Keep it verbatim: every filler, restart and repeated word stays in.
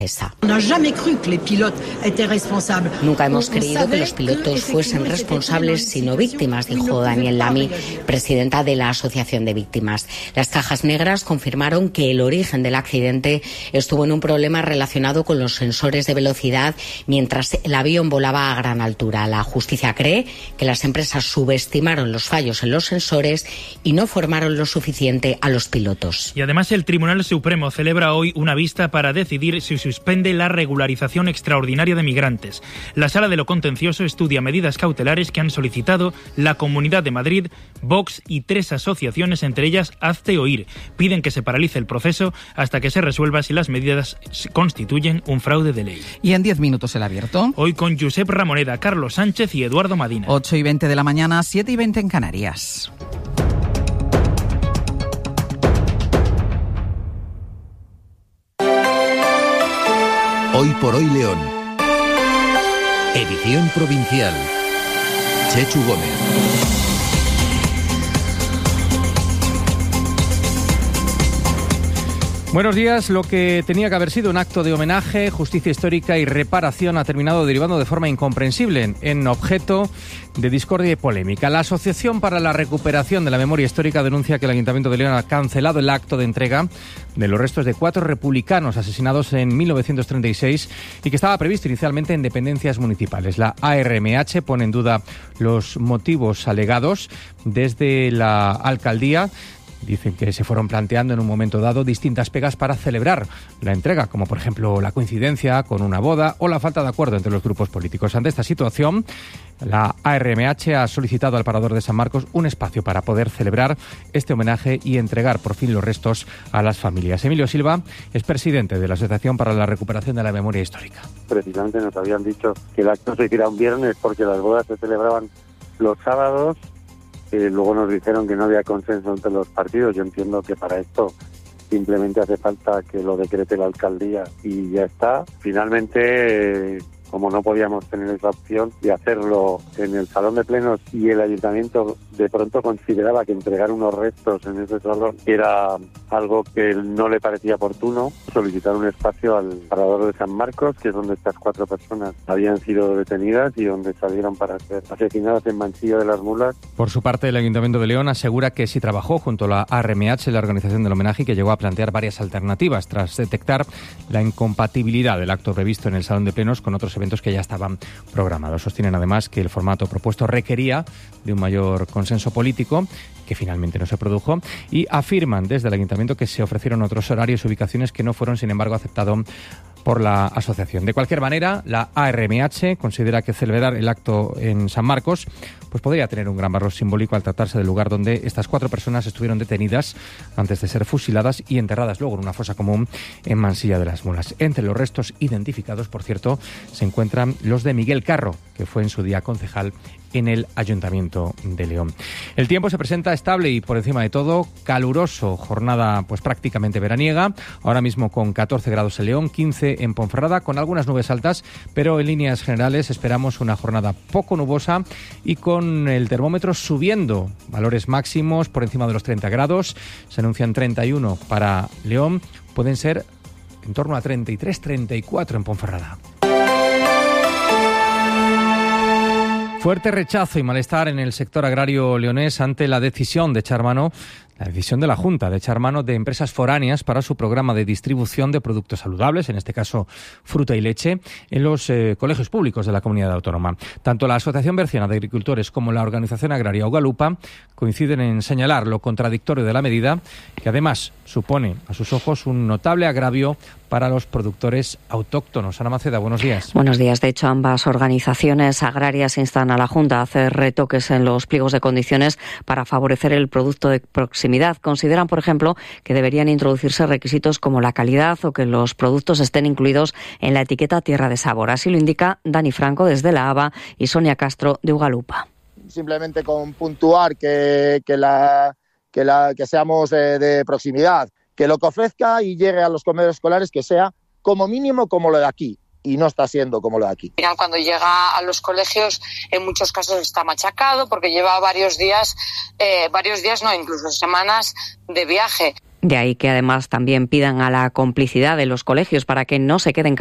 Nunca hemos creído que los pilotos fuesen responsables, sino víctimas, dijo Daniel Lamy, presidenta de la Asociación de Víctimas. Las cajas negras confirmaron que el origen del accidente estuvo en un problema relacionado con los sensores de velocidad mientras el avión volaba a gran altura. La justicia cree que las empresas subestimaron los fallos en los sensores y no formaron lo suficiente a los pilotos. Y además el Tribunal Supremo celebra hoy una vista para decidir si suspende la regularización extraordinaria de migrantes. La Sala de lo Contencioso estudia medidas cautelares que han solicitado la Comunidad de Madrid, Vox y tres asociaciones, entre ellas Hazte Oír. Piden que se paralice el proceso hasta que se resuelva si las medidas constituyen un fraude de ley. Y en diez minutos el abierto. Hoy con Josep Ramoneda, Carlos Sánchez y Eduardo Madina. ocho y veinte de la mañana, siete y veinte en Canarias. Hoy por hoy León. Edición provincial. Chechu Gómez. Buenos días. Lo que tenía que haber sido un acto de homenaje, justicia histórica y reparación ha terminado derivando de forma incomprensible en objeto de discordia y polémica. La Asociación para la Recuperación de la Memoria Histórica denuncia que el Ayuntamiento de León ha cancelado el acto de entrega de los restos de cuatro republicanos asesinados en mil novecientos treinta y seis y que estaba previsto inicialmente en dependencias municipales. La A R M H pone en duda los motivos alegados desde la alcaldía. Dicen que se fueron planteando en un momento dado distintas pegas para celebrar la entrega, como por ejemplo la coincidencia con una boda o la falta de acuerdo entre los grupos políticos. Ante esta situación, la A R M H ha solicitado al Parador de San Marcos un espacio para poder celebrar este homenaje y entregar por fin los restos a las familias. Emilio Silva es presidente de la Asociación para la Recuperación de la Memoria Histórica. Precisamente nos habían dicho que el acto se hiciera un viernes porque las bodas se celebraban los sábados. Eh, luego nos dijeron que no había consenso entre los partidos. Yo entiendo que para esto simplemente hace falta que lo decrete la alcaldía y ya está. Finalmente, eh, como no podíamos tener esa opción de hacerlo en el salón de plenos y el ayuntamiento de pronto consideraba que entregar unos restos en ese salón era algo que no le parecía oportuno, solicitar un espacio al Parador de San Marcos, que es donde estas cuatro personas habían sido detenidas y donde salieron para ser asesinadas en Mansilla de las Mulas. Por su parte, el Ayuntamiento de León asegura que sí trabajó junto a la A R M H en la organización del homenaje y que llegó a plantear varias alternativas tras detectar la incompatibilidad del acto previsto en el salón de plenos con otros eventos que ya estaban programados. Sostienen además que el formato propuesto requería de un mayor consenso político, que finalmente no se produjo, y afirman desde el Ayuntamiento que se ofrecieron otros horarios y ubicaciones que no fueron, sin embargo, aceptados por la asociación. De cualquier manera, la A R M H considera que celebrar el acto en San Marcos pues podría tener un gran valor simbólico al tratarse del lugar donde estas cuatro personas estuvieron detenidas antes de ser fusiladas y enterradas luego en una fosa común en Mansilla de las Mulas. Entre los restos identificados, por cierto, se encuentran los de Miguel Carro, que fue en su día concejal en el Ayuntamiento de León. El tiempo se presenta estable y, por encima de todo, caluroso. Jornada pues prácticamente veraniega, ahora mismo con catorce grados en León, quince en Ponferrada, con algunas nubes altas, pero en líneas generales esperamos una jornada poco nubosa y con el termómetro subiendo, valores máximos por encima de los treinta grados. Se anuncian treinta y uno para León, pueden ser en torno a treinta y tres, treinta y cuatro en Ponferrada. Fuerte rechazo y malestar en el sector agrario leonés ante la decisión de echar mano, la decisión de la Junta de echar mano de empresas foráneas para su programa de distribución de productos saludables, en este caso fruta y leche, en los eh, colegios públicos de la comunidad autónoma. Tanto la Asociación Berciana de Agricultores como la Organización Agraria Ugalupa coinciden en señalar lo contradictorio de la medida, que además supone a sus ojos un notable agravio para los productores autóctonos. Ana Maceda, buenos días. Buenos días. De hecho, ambas organizaciones agrarias instan a la Junta a hacer retoques en los pliegos de condiciones para favorecer el producto de proximidad. Consideran, por ejemplo, que deberían introducirse requisitos como la calidad o que los productos estén incluidos en la etiqueta Tierra de Sabor. Así lo indica Dani Franco desde la A B A y Sonia Castro de Ugalupa. Simplemente con puntuar que, que, la, que, la, que seamos de, de proximidad, que lo que ofrezca y llegue a los comedores escolares que sea como mínimo como lo de aquí. Y no está siendo como lo de aquí. Al final, cuando llega a los colegios, en muchos casos está machacado porque lleva varios días, eh, varios días, no, incluso semanas de viaje. De ahí que además también pidan a la complicidad de los colegios para que no se queden